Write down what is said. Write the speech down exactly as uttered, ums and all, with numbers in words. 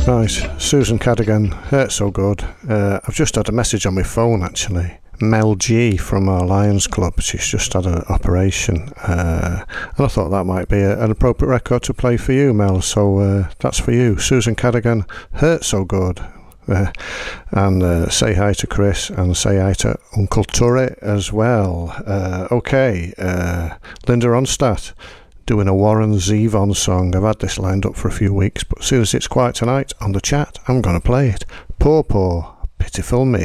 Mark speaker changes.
Speaker 1: Right, Susan Cadogan, Hurt So Good. Uh, I've just had a message on my phone actually. Mel G from our Lions Club, she's just had an operation, uh, and I thought that might be a, an appropriate record to play for you, Mel, so uh, that's for you. Susan Cadogan, Hurt So Good. Uh, and uh, say hi to Chris and say hi to Uncle Turret as well. Uh, okay, uh, Linda Ronstadt doing a Warren Zevon song. I've had this lined up for a few weeks, but as soon as it's quiet tonight on the chat, I'm going to play it. Poor, poor, pitiful me.